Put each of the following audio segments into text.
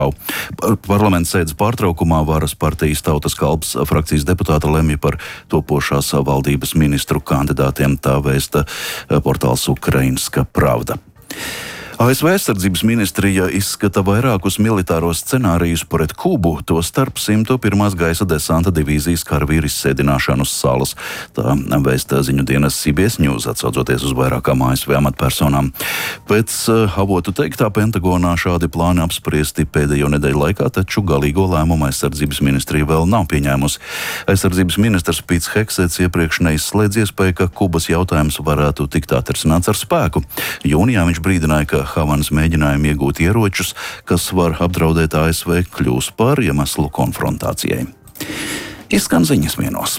Parlamenta sēdes pārtraukumā Varas partijas Tautas kalps frakcijas deputāta lemj par topošās valdības ministru kandidātiem, tā vēsta portāls Ukrainska Pravda. ASV aizsardzības ministrija izskata vairākus militāros scenārijus pret Kubu, to starp 101. gaisa desanta divīzijas karavīru izsēdināšanu uz salas. Tā vēsta ziņu dienas CBS News, atsaucoties uz vairākām ASV amatpersonām. Pēc avotu teiktā Pentagonā šādi plāni apspriesti pēdējo nedēļu laikā, taču galīgo lēmumu aizsardzības ministrija vēl nav pieņēmusi. Aizsardzības ministrs Pīts Heksets iepriekš neizslēdz iespēju, ka Kubas jautājums varētu tikt atrisināts ar spēku. Jūnijā viņš brīdināja, ka Havanas mēģinājumi iegūt ieročus, kas var apdraudēt ASV, kļūs par iemeslu konfrontācijai. Izskan ziņas vienos.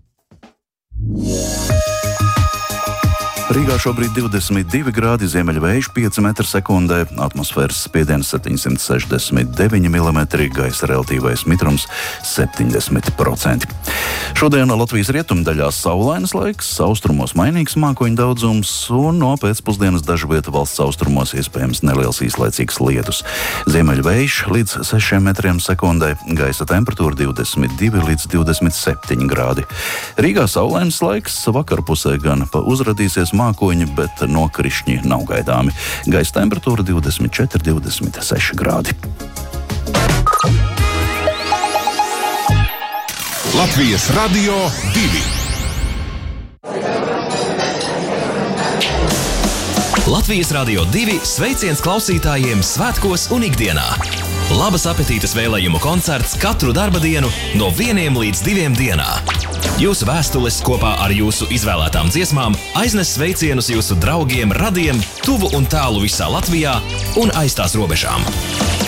Rīgā šobrīd 22 grādi, ziemeļvējš 5 metri sekundē, atmosfēras spiediens 769 mm, gaisa relatīvais mitrums 70%. Šodien Latvijas rietumdaļā saulains laiks, austrumos mainīgs mākoņu daudzums un no pēcpusdienas dažu vietu valsts austrumos iespējams neliels īslaicīgs lietus. Ziemeļvējš līdz 6 metriem sekundē, gaisa temperatūra 22 līdz 27 grādi. Rīgā saulains laiks, vakarpusē gan uzradīsies mākoņi, bet nokrišņi nav gaidāmi. Gaisa temperatūra 24–26 grādi. Latvijas Radio 2. Latvijas Radio 2 sveiciens klausītājiem svētkos un ikdienā. Labas apetītes vēlējumu koncerts katru darba dienu no 1 līdz 2 dienā. Jūsu vēstules kopā ar jūsu izvēlētām dziesmām aiznes sveicienus jūsu draugiem, radiem, tuvu un tālu visā Latvijā un aiz tās robežām.